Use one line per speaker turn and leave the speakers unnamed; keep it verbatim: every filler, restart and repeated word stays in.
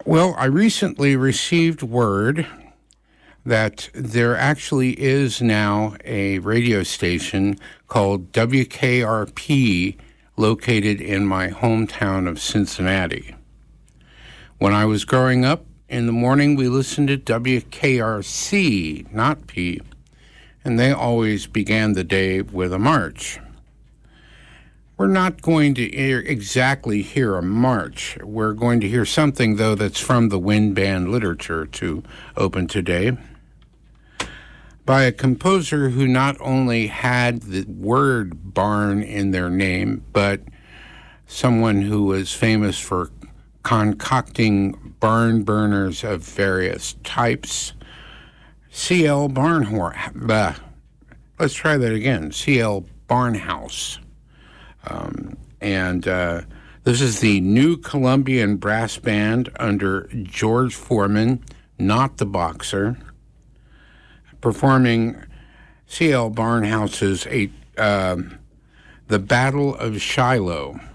Well, I recently received word that there actually is now a radio station called W K R P located in my hometown of Cincinnati. When I was growing up, in the morning we listened to W K R C, not P, and they always began the day with a march. We're not going to hear exactly hear a march. We're going to hear something, though, that's from the wind band literature to open today, by a composer who not only had the word barn in their name, but someone who was famous for concocting barn burners of various types. C L Barnhor- Let's try that again. C L Barnhouse. Um, and uh, this is the New Columbian Brass Band under George Foreman, not the boxer, performing C L Barnhouse's eight, uh, The Battle of Shiloh.